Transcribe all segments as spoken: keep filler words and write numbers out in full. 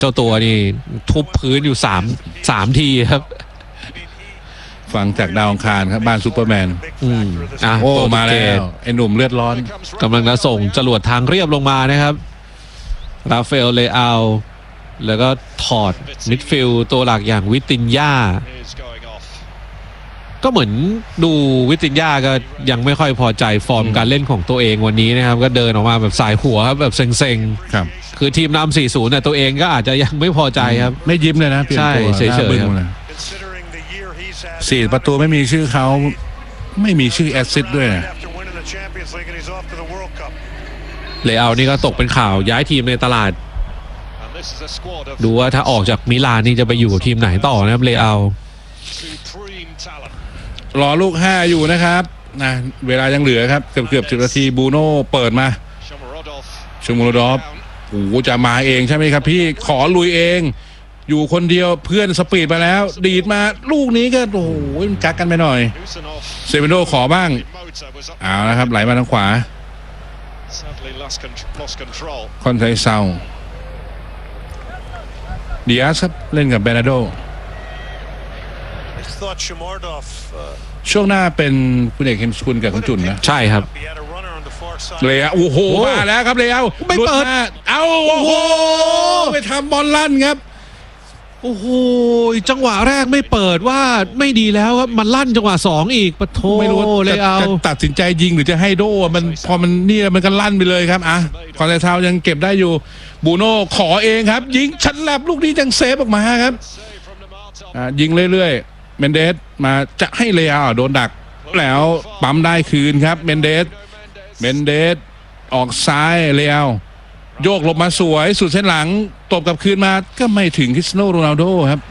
เจ้าตัวนี่ทุบพื้นอยู่สามสามทีครับฟังจากดาวอังคารครับบ้านซูเปอร์แมนอืมอ่ะโอ้มาแล้วไอ้หนุ่มเลือดร้อนกำลังจะส่งจรวดทางเรียบลงมานะครับราฟาเอลเลอาลแล้วก็ถอดมิดฟิลด์ตัวหลักอย่างวิตินญาก็เหมือนดูวิตินญาก็ยังไม่ค่อยพอใจฟอร์มการเล่นของตัวเองวันนี้นะครับก็เดินออกมาแบบสายหัวครับแบบเซ็งๆครับคือทีมนำ สี่ศูนย์ แต่ตัวเองก็อาจจะยังไม่พอใจครับไม่ยิ้มเลยนะใช่เฉยๆครับสี่ประตูไม่มีชื่อเขาไม่มีชื่อแอสซิสต์ด้วยนะเลอาลนี่ก็ตกเป็นข่าวย้ายทีมในตลาดดูว่าถ้าออกจากมิลานนี่จะไปอยู่ทีมไหนต่อนะครับเลอาลรอลูกห้าอยู่นะครับนะเวลายังเหลือครับเกือบเกือบสิบนาทีบูโน่เปิดมาชูมูโรดอฟโอ้โหจะมาเองใช่ไหมครับพี่ขอลุยเองอยู่คนเดียวเพื่อนสปีดมาแล้วดีดมาลูกนี้ก็โอ้โหกักกันไปหน่อยเซเวนโดขอบ้างเอาละครับไหลมาทางขวาคอนไทเซาเดียสครับเล่นกับเบนาโดช่วงหน้าเป็นคุณเอกเฮมสกุลกับคุณจุนนะใช่ครับเลยอ่ะโอ้โหมาแล้วครับเลยเอาไม่เปิดเอาโอ้โหไปทำบอลลั่นครับโอ้โหจังหวะแรกไม่เปิดว่าไม่ดีแล้วครับมันลั่นจังหวะสองอีกปะโถไม่รู้เลยเอาจะตัดสินใจยิงหรือจะให้โดมันพอมันนี่มันก็ลั่นไปเลยครับอ่ะคอนเทเท้ายังเก็บได้อยู่บูโน่ขอเองครับยิงชันแลบลูกนี้ยังเซฟออกมาครับอ่ะยิงเรื่อยๆเมนเดสมาจะให้เลยเอาโดนดักแล้วปั๊มได้คืนครับเมนเดสเมนเดสออกซ้ายเลยเอาโยกหลบมาสวยสุดเส้นหลังตบกลับคืนมาก็ไม่ถึงคริสเตียโนโรนัลโดครับ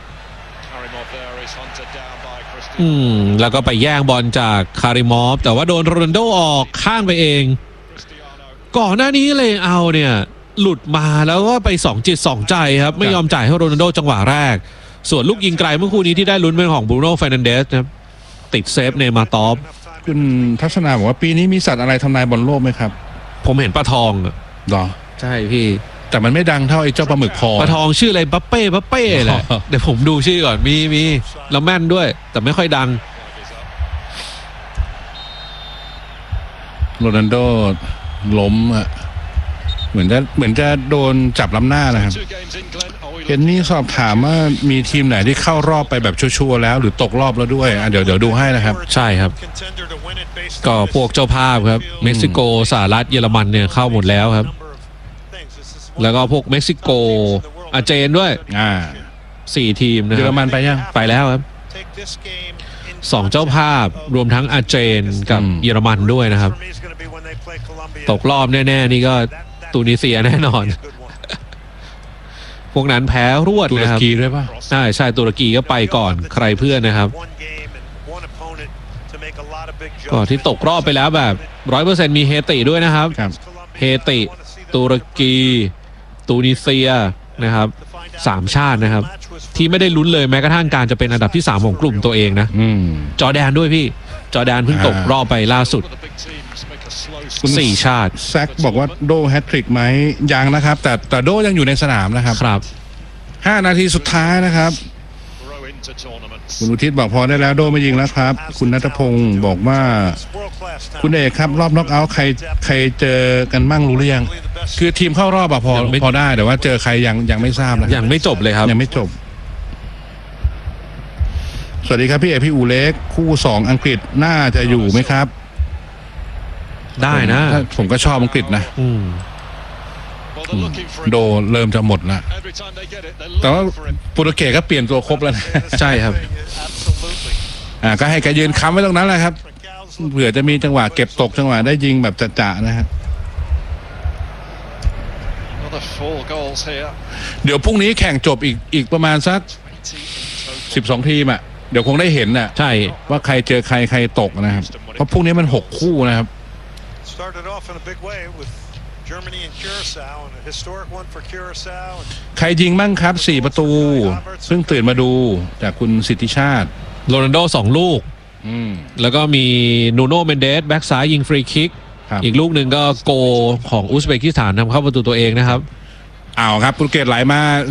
อืมแล้วก็ไปแย่งบอลจากคาริมอฟแต่ว่าโดนโรนัลโดออกข้างไปเองก่อนหน้านี้เลยเอาเนี่ยหลุดมาแล้วก็ไปสองจิตสองใจครับไม่ยอมจ่ายให้โรนัลโดจังหวะแรกส่วนลูกยิงไกลเมื่อคู่นี้ที่ได้ลุ้นเป็นของบรูโน่เฟร์นันเดสนะครับติดเซฟเนมาตอฟคุณทัศนาบอกว่าปีนี้มีสัตว์อะไรทำนายบอลโลกไหมครับผมเห็นปลาทองหรอใช่พี่แต่มันไม่ดังเท่าไอ้เจ้าปลาหมึกพอปลาทองชื่ออะไรบัปเป้บัปเป้แหละเดี๋ยวผมดูชื่อก่อนมีมีแล้วแม่นด้วยแต่ไม่ค่อยดังโรนัลโดล้มอ่ะเหมือนจะเหมือนจะโดนจับล้ำหน้านะครับเห็นนี่สอบถามว่ามีทีมไหนที่เข้ารอบไปแบบชัวร์ๆแล้วหรือตกรอบแล้วด้วยอ่ะเดี๋ยวเดี๋ยวดูให้นะครับใช่ครับก็พวกเจ้าภาพครับเม็กซิโกสหรัฐเยอรมันเนี่ยเข้าหมดแล้วครับแล้วก็พวกเม็กซิโกอาร์เจนด้วยอ่าสี่ทีมนะเยอรมันไปยังไปแล้วครับสองเจ้าภาพรวมทั้งอาร์เจนกับเยอรมันด้วยนะครับตกรอบแน่ๆนี่ก็ตูนิเซียแน่นอนพวกนั้นแพ้รวดนะครับตุรกีด้วยป่ะใช่ใช่ตุรกีก็ไปก่อนใครเพื่อนนะครับก็ที่ตกรอบไปแล้วแบบ ร้อยเปอร์เซ็นต์ มีเฮติด้วยนะครับเฮติตุรกีตูนิเซียนะครับสามชาตินะครับที่ไม่ได้ลุ้นเลยแม้กระทั่งการจะเป็นอันดับที่สามของกลุ่มตัวเองนะจอร์แดนด้วยพี่จอร์แดนเพิ่งตกรอบไปล่าสุดสี่ชาติแซกบอกว่าโดแฮตทริกไหมยังนะครับแต่แต่โดยังอยู่ในสนามนะครับครับห้านาทีสุดท้ายนะครับคุณอุทิศบอกพอได้แล้วโดไม่ยิงแล้วครับคุณณัฐพงศ์บอกว่าคุณเอกครับรอบน็อกเอาท์ใครใครเจอกันมั่งรู้หรือยังคือทีมเข้ารอบอะพอพอได้แต่ว่าเจอใครยังยังไม่ทราบนะยังไม่จบเลยครับยังไม่จบสวัสดีครับพี่เอกพี่อูเล็กคู่สองอังกฤษน่าจะอยู่ไหมครับได้นะผมก็ชอบอังกฤษนะโดเริ่มจะหมดละแต่ว่าโปรตุเกสก็เปลี่ยนตัวครบแล้วนะใช่ครับอ่าก็ให้แกยืนค้ำไว้ตรงนั้นแหละครับเผื่อจะมีจังหวะเก็บตกจังหวะได้ยิงแบบจะๆนะครับเดี๋ยวพรุ่งนี้แข่งจบอีกอีกประมาณสักสิบสองทีมอ่ะเดี๋ยวคงได้เห็นน่ะใช่ว่าใครเจอใครใครตกนะครับเพราะพรุ่งนี้มันหกคู่นะครับใครยิงมั่งครับสี่ประตูเพิ่งตื่นมาดูจากคุณสิทธิชาติโรนัลโดสองลูกแล้วก็มีนูโน่เมนเดสแบ็กซ้ายยิงฟรีคิกอีกลูกหนึ่งก็โกของอุซเบกิสถานทำเข้าประตูตัวเองนะครับเอาครับโปรตุเกสไหลมา